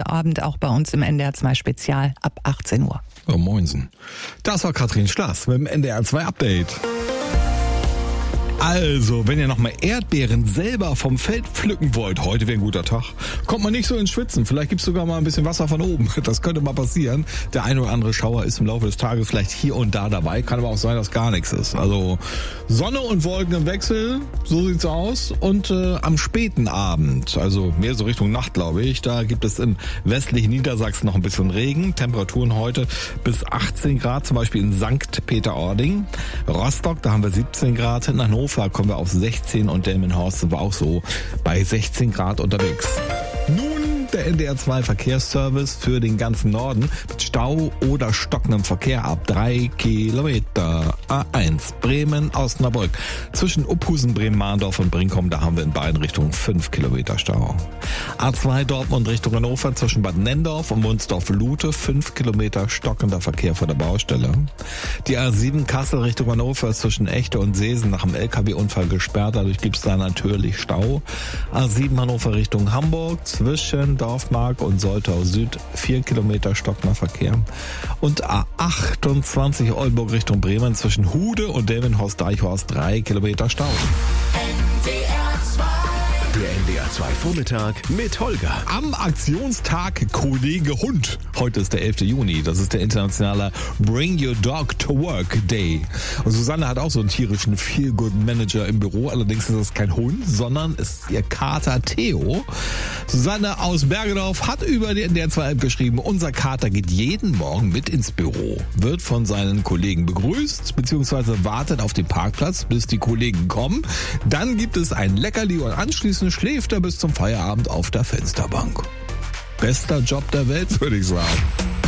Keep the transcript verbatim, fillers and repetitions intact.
Abend auch bei uns im N D R zwei Spezial ab achtzehn Uhr. Oh, moinsen. Das war Katrin Schlass mit dem N D R zwei Update. Also, wenn ihr nochmal Erdbeeren selber vom Feld pflücken wollt, heute wäre ein guter Tag, kommt man nicht so ins Schwitzen. Vielleicht gibt's sogar mal ein bisschen Wasser von oben. Das könnte mal passieren. Der eine oder andere Schauer ist im Laufe des Tages vielleicht hier und da dabei. Kann aber auch sein, dass gar nichts ist. Also Sonne und Wolken im Wechsel, so sieht's aus. Und äh, am späten Abend, also mehr so Richtung Nacht, glaube ich, da gibt es im westlichen Niedersachsen noch ein bisschen Regen. Temperaturen heute bis achtzehn Grad, zum Beispiel in Sankt Peter-Ording. Rostock, da haben wir siebzehn Grad. In Hannover kommen wir auf sechzehn und Delmenhorst sind wir auch so bei sechzehn Grad unterwegs. Nun der N D R zwei Verkehrsservice für den ganzen Norden mit Stau oder stockendem Verkehr ab drei Kilometer. A eins Bremen, Osnabrück. Zwischen Uphusen, Bremen-Mahndorf und Brinkum, da haben wir in beiden Richtungen fünf Kilometer Stau. A zwei Dortmund Richtung Hannover zwischen Bad Nenndorf und Wunsdorf-Lute, fünf Kilometer stockender Verkehr vor der Baustelle. Die A sieben Kassel Richtung Hannover ist zwischen Echte und Seesen nach einem L K W-Unfall gesperrt, dadurch gibt es da natürlich Stau. A sieben Hannover Richtung Hamburg zwischen Dorfmark und Soltau Süd, vier Kilometer stockender Verkehr. Und A achtundzwanzig Oldenburg Richtung Bremen zwischen Hude und Delmenhorst-Deichhorst, drei Kilometer Stau. Der N D R zwei Vormittag mit Holger. Am Aktionstag Kollege Hund. Heute ist der elfte Juni. Das ist der internationale Bring Your Dog to Work Day. Und Susanne hat auch so einen tierischen Feel-Good-Manager im Büro. Allerdings ist das kein Hund, sondern ist ihr Kater Theo. Susanne aus Bergedorf hat über die N D R zwei App geschrieben, unser Kater geht jeden Morgen mit ins Büro, wird von seinen Kollegen begrüßt, beziehungsweise wartet auf dem Parkplatz, bis die Kollegen kommen. Dann gibt es ein Leckerli und anschließend schläft er bis zum Feierabend auf der Fensterbank. Bester Job der Welt, würde ich sagen.